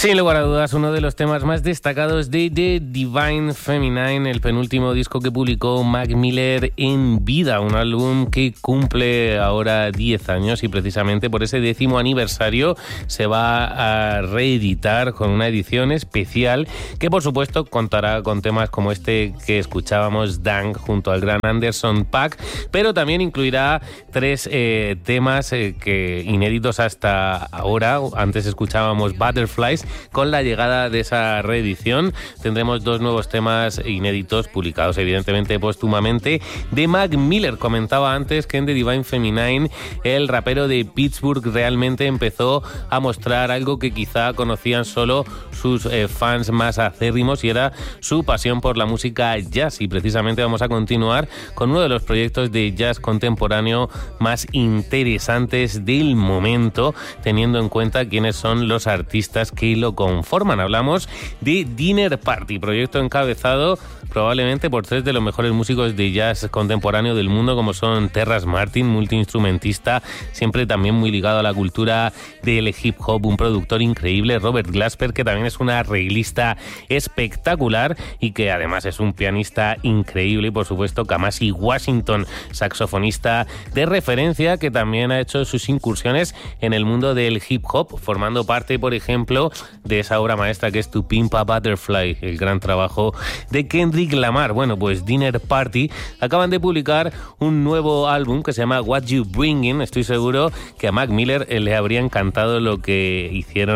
Sin lugar a dudas, uno de los temas más destacados de The Divine Feminine, el penúltimo disco que publicó Mac Miller en vida, un álbum que cumple ahora 10 años y precisamente por ese 10º aniversario se va a reeditar con una edición especial que por supuesto contará con temas como este que escuchábamos, Dang, junto al gran Anderson .Paak, pero también incluirá 3 temas que inéditos hasta ahora. Antes escuchábamos Butterflies. Con la llegada de esa reedición tendremos 2 nuevos temas inéditos publicados evidentemente póstumamente de Mac Miller. Comentaba antes que en The Divine Feminine el rapero de Pittsburgh realmente empezó a mostrar algo que quizá conocían solo sus fans más acérrimos, y era su pasión por la música jazz, y precisamente vamos a continuar con uno de los proyectos de jazz contemporáneo más interesantes del momento, teniendo en cuenta quiénes son los artistas que lo conforman. Hablamos de Dinner Party, proyecto encabezado probablemente por 3 de los mejores músicos de jazz contemporáneo del mundo, como son Terrace Martin, multiinstrumentista, siempre también muy ligado a la cultura del hip hop, un productor increíble, Robert Glasper, que también es un arreglista espectacular y que además es un pianista increíble, y por supuesto Kamasi Washington, saxofonista de referencia, que también ha hecho sus incursiones en el mundo del hip hop, formando parte, por ejemplo, de esa obra maestra que es To Pimp a Butterfly, el gran trabajo de Kendrick Lamar. Bueno, pues Dinner Party acaban de publicar un nuevo álbum que se llama What You Bringin'. Estoy seguro que a Mac Miller le habría encantado lo que hicieron